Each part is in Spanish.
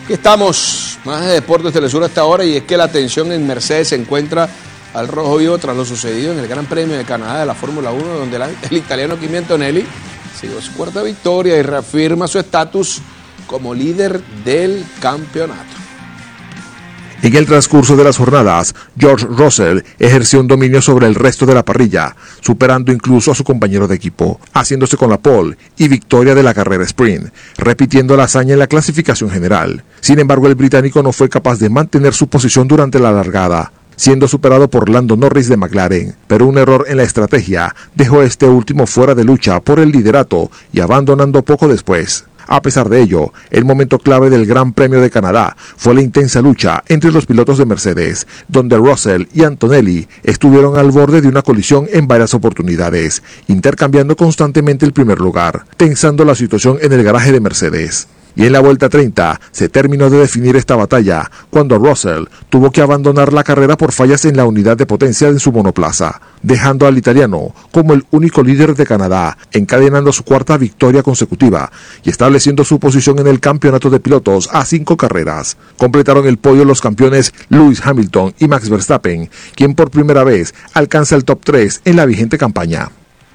Aquí estamos, más de Deportes Telesur hasta ahora, y es que la atención en Mercedes se encuentra al rojo vivo tras lo sucedido en el Gran Premio de Canadá de la Fórmula 1, donde el italiano Kimi Antonelli siguió su cuarta victoria y reafirma su estatus como líder del campeonato. En el transcurso de las jornadas, George Russell ejerció un dominio sobre el resto de la parrilla, superando incluso a su compañero de equipo, haciéndose con la pole y victoria de la carrera sprint, repitiendo la hazaña en la clasificación general. Sin embargo, el británico no fue capaz de mantener su posición durante la largada, siendo superado por Lando Norris de McLaren, pero un error en la estrategia dejó a este último fuera de lucha por el liderato y abandonando poco después. A pesar de ello, el momento clave del Gran Premio de Canadá fue la intensa lucha entre los pilotos de Mercedes, donde Russell y Antonelli estuvieron al borde de una colisión en varias oportunidades, intercambiando constantemente el primer lugar, tensando la situación en el garaje de Mercedes. Y en la vuelta 30 se terminó de definir esta batalla, cuando Russell tuvo que abandonar la carrera por fallas en la unidad de potencia de su monoplaza, dejando al italiano como el único líder de Canadá, encadenando su cuarta victoria consecutiva y estableciendo su posición en el campeonato de pilotos a 5 carreras. Completaron el podio los campeones Lewis Hamilton y Max Verstappen, quien por primera vez alcanza el top 3 en la vigente campaña.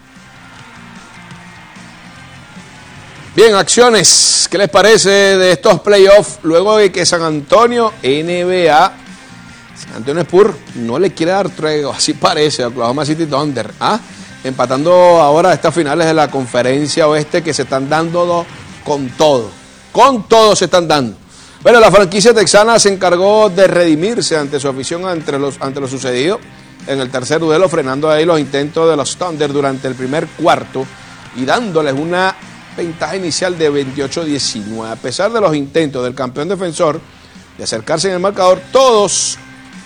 Bien, acciones, ¿qué les parece de estos playoffs? Luego de que San Antonio Spurs no le quiere dar tregua, así parece, a Oklahoma City Thunder, empatando ahora estas finales de la conferencia oeste que se están dando con todo se están dando. Bueno, la franquicia texana se encargó de redimirse ante su afición ante lo sucedido en el tercer duelo, frenando ahí los intentos de los Thunder durante el primer cuarto y dándoles una ventaja inicial de 28-19. A pesar de los intentos del campeón defensor de acercarse en el marcador, todos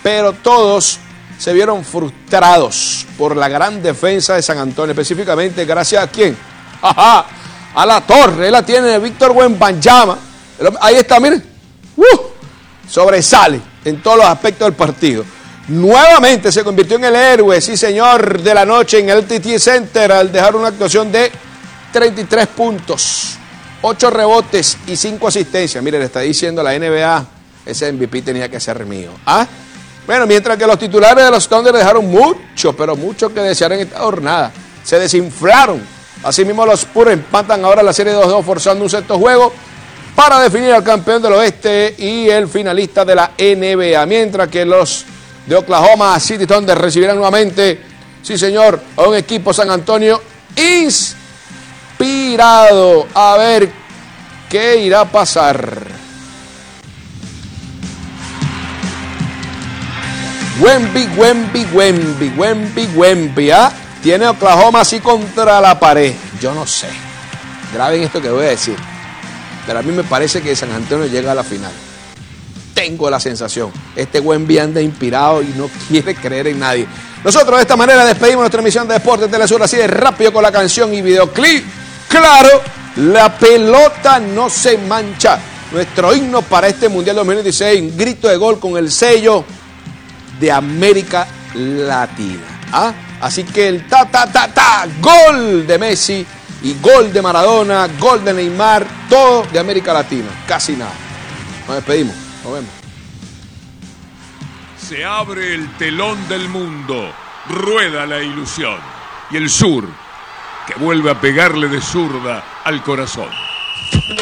se vieron frustrados por la gran defensa de San Antonio, específicamente gracias a ¿quién? A la torre, la tiene Víctor Wembanyama. Ahí está, miren, sobresale en todos los aspectos del partido. Nuevamente se convirtió en el héroe, sí señor, de la noche en el TT Center al dejar una actuación de 33 puntos, 8 rebotes y 5 asistencias. Mire, le está diciendo la NBA, ese MVP tenía que ser mío. Bueno, mientras que los titulares de los Thunder dejaron mucho que desear en esta jornada. Se desinflaron. Asimismo, los Spurs empatan ahora la serie 2-2, forzando un sexto juego para definir al campeón del oeste y el finalista de la NBA. Mientras que los de Oklahoma City Thunder recibirán nuevamente, sí señor, a un equipo San Antonio inspirado. A ver qué irá a pasar. Wemby. Tiene Oklahoma así contra la pared. Yo no sé. Graben esto que voy a decir. Pero a mí me parece que San Antonio llega a la final. Tengo la sensación. Este Wemby anda inspirado y no quiere creer en nadie. Nosotros de esta manera despedimos nuestra emisión de Deportes Telesur así de rápido con la canción y videoclip. Claro, la pelota no se mancha. Nuestro himno para este Mundial 2016, un grito de gol con el sello de América Latina. Así que el gol de Messi y gol de Maradona, gol de Neymar, todo de América Latina, casi nada. Nos despedimos, nos vemos. Se abre el telón del mundo, rueda la ilusión y el sur que vuelve a pegarle de zurda al corazón.